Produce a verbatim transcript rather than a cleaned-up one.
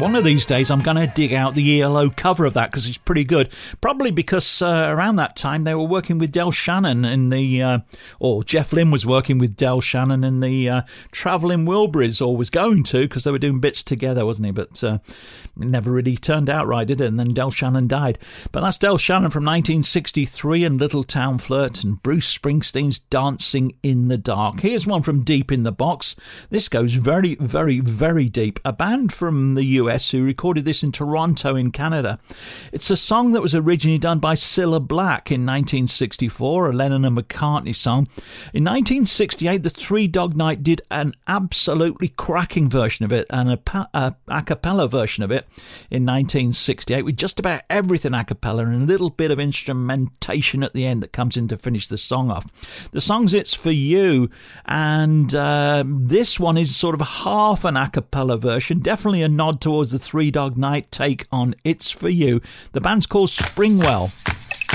One of these days I'm going to dig out the E L O cover of that because it's pretty good. Probably because uh, around that time they were working with Del Shannon in the, uh, or Jeff Lynne was working with Del Shannon in the uh, Travelling Wilburys, or was going to, because they were doing bits together, wasn't he? But uh, it never really turned out right, did it? And then Del Shannon died. But that's Del Shannon from nineteen sixty-three and Little Town Flirt and Bruce Springsteen's Dancing in the Dark. Here's one from deep in the box. This goes very, very, very deep. A band from the U S who recorded this in Toronto in Canada. It's a song that was originally done by Cilla Black in nineteen sixty-four, a Lennon and McCartney song. In nineteen sixty-eight, the Three Dog Night did an absolutely cracking version of it, and a, pa- a a cappella version of it in nineteen sixty-eight, with just about everything a cappella and a little bit of instrumentation at the end that comes in to finish the song off. The song's It's For You, and uh, this one is sort of half an a cappella version, definitely a nod towards the Three Dog Night take on It's For You. The band's called Springwell.